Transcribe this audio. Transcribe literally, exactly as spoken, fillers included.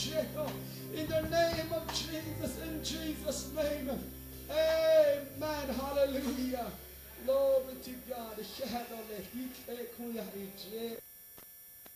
jail. In the name of Jesus, in Jesus' name. Amen. Hallelujah. Glory to God.